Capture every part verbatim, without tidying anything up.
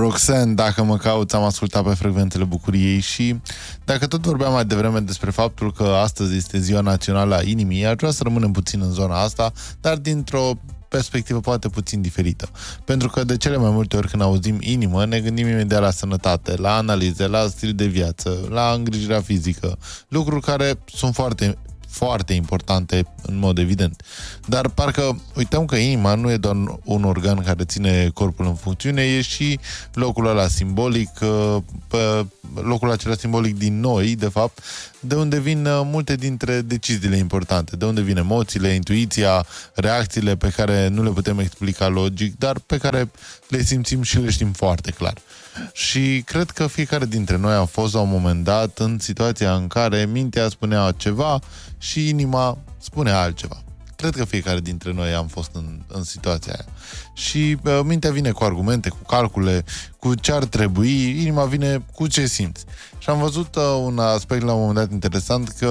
Roxanne, Dacă mă cauți, am ascultat pe Frecvențele Bucuriei. Și dacă tot vorbeam mai devreme despre faptul că astăzi este ziua națională a inimii, aș vrea să rămânem puțin în zona asta, dar dintr-o perspectivă poate puțin diferită. Pentru că de cele mai multe ori când auzim inimă, ne gândim imediat la sănătate, la analize, la stil de viață, la îngrijirea fizică, lucruri care sunt foarte foarte importante, în mod evident. Dar parcă uităm că inima nu e doar un organ care ține corpul în funcțiune, e și locul ăla simbolic, pe locul acela simbolic din noi, de fapt, de unde vin multe dintre deciziile importante, de unde vin emoțiile, intuiția, reacțiile pe care nu le putem explica logic, dar pe care le simțim și le știm foarte clar. Și cred că fiecare dintre noi a fost la un moment dat în situația în care mintea spunea ceva și inima spunea altceva. Cred că fiecare dintre noi am fost în, în situația aia. Și uh, mintea vine cu argumente, cu calcule, cu ce ar trebui, inima vine cu ce simți. Și am văzut uh, un aspect la un moment dat interesant, că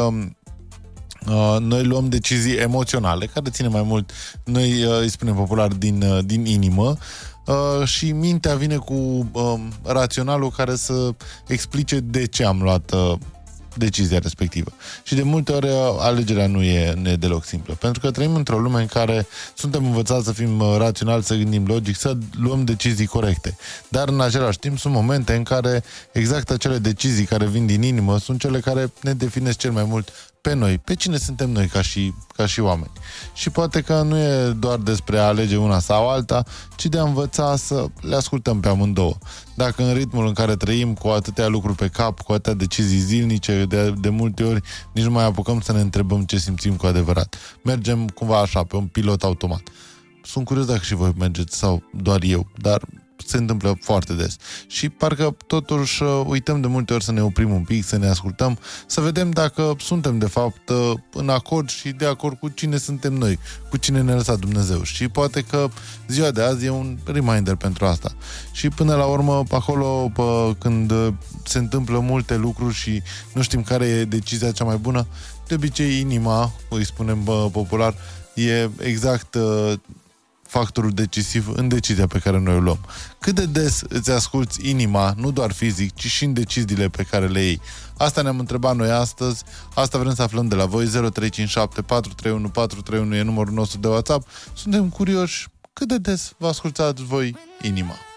uh, noi luăm decizii emoționale, care ține mai mult, noi uh, îi spunem popular, din, uh, din inimă, Uh, și mintea vine cu uh, raționalul care să explice de ce am luat uh, decizia respectivă. Și de multe ori uh, alegerea nu e, nu e deloc simplă. Pentru că trăim într-o lume în care suntem învățați să fim uh, raționali, să gândim logic, să luăm decizii corecte. Dar în același timp sunt momente în care exact acele decizii care vin din inimă sunt cele care ne definesc cel mai mult pe noi, pe cine suntem noi ca și, ca și oameni. Și poate că nu e doar despre a alege una sau alta, ci de a învăța să le ascultăm pe amândouă. Dacă în ritmul în care trăim cu atâtea lucruri pe cap, cu atâtea decizii zilnice, de, de multe ori nici nu mai apucăm să ne întrebăm ce simțim cu adevărat. Mergem cumva așa, pe un pilot automat. Sunt curios dacă și voi mergeți sau doar eu, dar se întâmplă foarte des. Și parcă totuși uităm de multe ori să ne oprim un pic, să ne ascultăm, să vedem dacă suntem de fapt în acord și de acord cu cine suntem noi, cu cine ne-a lăsat Dumnezeu. Și poate că ziua de azi e un reminder pentru asta. Și până la urmă, acolo când se întâmplă multe lucruri și nu știm care e decizia cea mai bună, de obicei inima, îi spunem popular, e exact factorul decisiv în decizia pe care noi o luăm. Cât de des îți asculți inima, nu doar fizic, ci și în deciziile pe care le iei? Asta ne-am întrebat noi astăzi, asta vrem să aflăm de la voi. Zero trei cinci șapte patru trei unu patru trei unu e numărul nostru de WhatsApp. Suntem curioși cât de des vă ascultați voi inima.